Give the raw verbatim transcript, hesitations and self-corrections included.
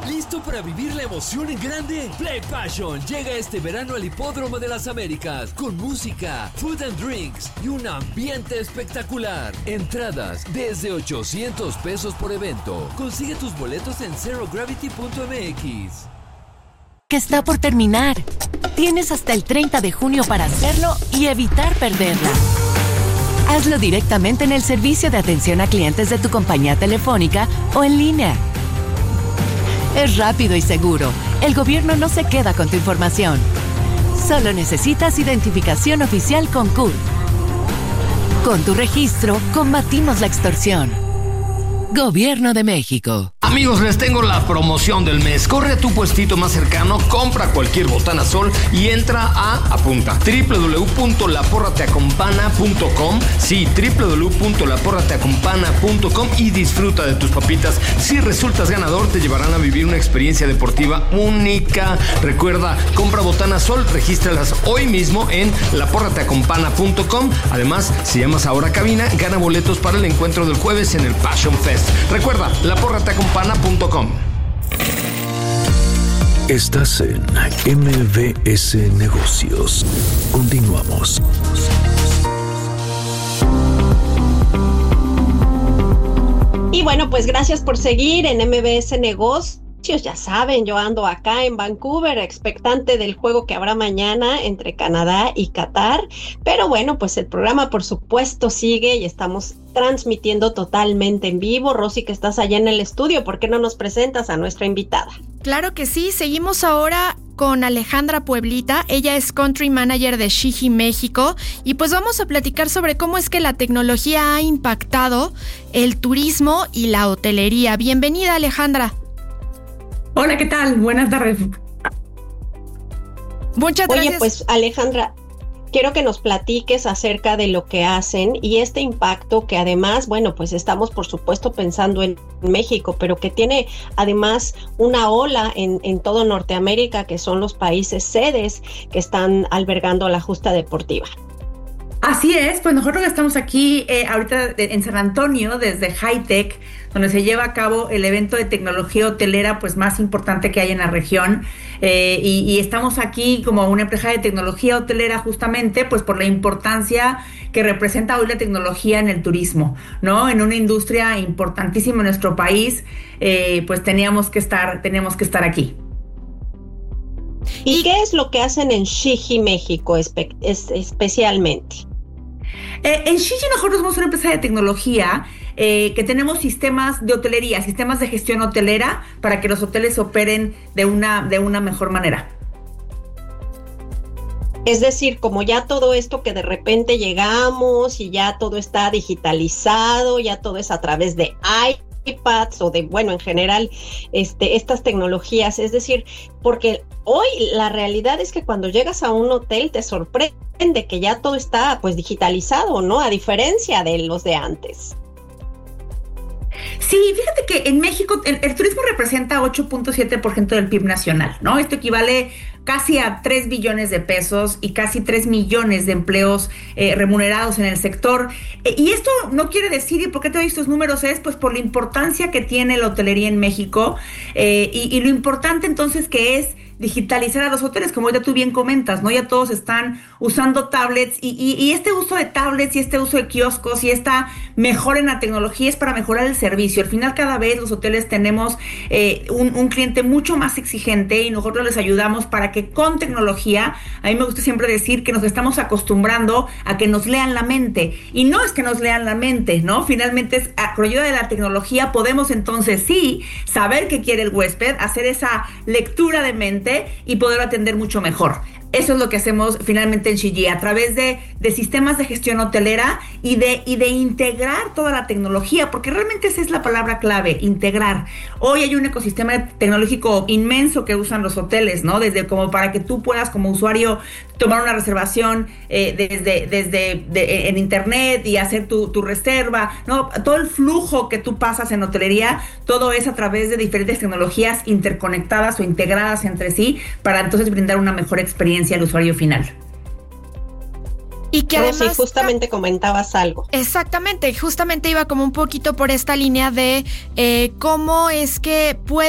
¿Listo para vivir la emoción en grande? Play Passion llega este verano al Hipódromo de las Américas con música, food and drinks y un ambiente espectacular. Entradas desde ochocientos pesos por evento. Consigue tus boletos en zero gravity punto m x. Que está por terminar. Tienes hasta el treinta de junio para hacerlo y evitar perderla. Hazlo directamente en el servicio de atención a clientes de tu compañía telefónica o en línea. Es rápido y seguro. El gobierno no se queda con tu información. Solo necesitas identificación oficial con C U R. Con tu registro, combatimos la extorsión. Gobierno de México. Amigos, les tengo la promoción del mes. Corre a tu puestito más cercano, compra cualquier botana Sol y entra a, apunta, doble u doble u doble u punto la porra te acompana punto com. Sí, doble u doble u doble u punto la porra te acompana punto com y disfruta de tus papitas. Si resultas ganador, te llevarán a vivir una experiencia deportiva única. Recuerda, compra botana Sol, regístralas hoy mismo en la porra te acompana punto com. Además, si llamas ahora a cabina, gana boletos para el encuentro del jueves en el Passion Fest. Recuerda, la porra te acompana punto com. Estás en M V S Negocios. Continuamos. Y bueno, pues gracias por seguir en M V S Negocios. Ya saben, yo ando acá en Vancouver, expectante del juego que habrá mañana entre Canadá y Qatar. Pero bueno, pues el programa por supuesto sigue y estamos transmitiendo totalmente en vivo. Rosy, que estás allá en el estudio, ¿por qué no nos presentas a nuestra invitada? Claro que sí, seguimos ahora con Alejandra Pueblita. Ella es Country Manager de Shiji México y pues vamos a platicar sobre cómo es que la tecnología ha impactado el turismo y la hotelería. Bienvenida, Alejandra. Hola, ¿qué tal? Buenas tardes. Muchas gracias. Oye, pues Alejandra, quiero que nos platiques acerca de lo que hacen y este impacto que además, bueno, pues estamos por supuesto pensando en México, pero que tiene además una ola en, en todo Norteamérica, que son los países sedes que están albergando la justa deportiva. Así es, pues nosotros estamos aquí eh, ahorita en San Antonio desde Hi-Tech, donde se lleva a cabo el evento de tecnología hotelera pues más importante que hay en la región, eh, y, y estamos aquí como una empresa de tecnología hotelera justamente pues por la importancia que representa hoy la tecnología en el turismo, ¿no? En una industria importantísima en nuestro país, eh, pues teníamos que estar, teníamos que estar aquí. ¿Y, ¿Y qué es lo que hacen en Shiji México espe- es, especialmente? Eh, en Shiji nosotros somos una empresa de tecnología eh, que tenemos sistemas de hotelería, sistemas de gestión hotelera para que los hoteles operen de una, de una mejor manera. Es decir, como ya todo esto que de repente llegamos y ya todo está digitalizado, ya todo es a través de iPads o de, bueno, en general, este, estas tecnologías, es decir, porque hoy la realidad es que cuando llegas a un hotel te sorprende que ya todo está pues digitalizado, ¿no? A diferencia de los de antes. Sí, fíjate que en México el, el turismo representa ocho punto siete por ciento del P I B nacional, ¿no? Esto equivale casi a tres billones de pesos y casi tres millones de empleos eh, remunerados en el sector. Eh, y esto no quiere decir, ¿y por qué te doy estos números? Es pues por la importancia que tiene la hotelería en México eh, y, y lo importante entonces que es digitalizar a los hoteles, como ya tú bien comentas, ¿no? Ya todos están usando tablets y, y, y este uso de tablets y este uso de kioscos y esta mejora en la tecnología es para mejorar el servicio. Al final cada vez los hoteles tenemos eh, un, un cliente mucho más exigente y nosotros les ayudamos para que con tecnología, a mí me gusta siempre decir que nos estamos acostumbrando a que nos lean la mente y no es que nos lean la mente, ¿no? Finalmente es, a, con ayuda de la tecnología podemos entonces sí saber qué quiere el huésped, hacer esa lectura de mente y poder atender mucho mejor. Eso es lo que hacemos finalmente en Shiji, a través de, de sistemas de gestión hotelera y de, y de integrar toda la tecnología, porque realmente esa es la palabra clave, integrar. Hoy hay un ecosistema tecnológico inmenso que usan los hoteles, ¿no? Desde como para que tú puedas como usuario tomar una reservación eh, desde, desde de, en internet y hacer tu, tu reserva, ¿no? Todo el flujo que tú pasas en hotelería, todo es a través de diferentes tecnologías interconectadas o integradas entre sí para entonces brindar una mejor experiencia al usuario final. Y que además, sí, justamente comentabas algo. Exactamente, justamente iba como un poquito por esta línea de eh, cómo es que puede